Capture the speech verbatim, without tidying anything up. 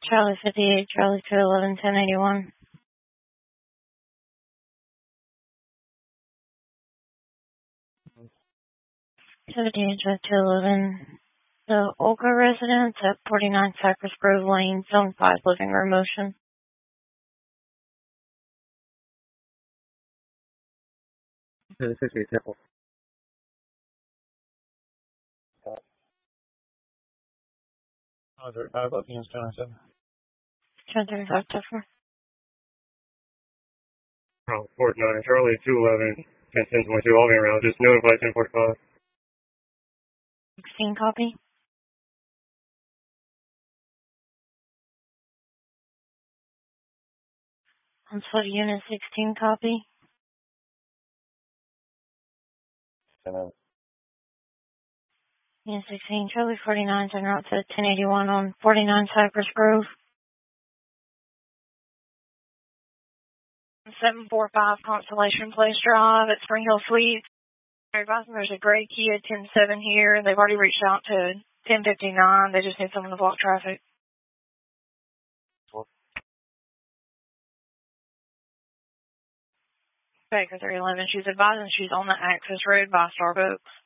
Charlie fifty-eight, Charlie two eleven, ten eighty-one. seventy-eight, two eleven. The Olga residence at forty-nine Cypress Grove Lane, Zone five, living room motion. fifty-eight, Temple. Oh, thirty-five, left units, ten seven. ten thirty-five, Tuffer. Oh, forty-nine, Charlie two eleven, ten ten twenty-two, all the way around. Just notify ten forty-five. sixteen, copy. On foot unit sixteen, copy. ten Unit sixteen, Charlie forty-nine, en route to ten eighty-one on forty-nine Cypress Grove. seven forty-five Constellation Place Drive at Spring Hill Suites. There's a gray Kia ten seven here. They've already reached out to ten fifty-nine. They just need someone to block traffic. Baker three eleven. She's advising she's on the access road by Starbucks.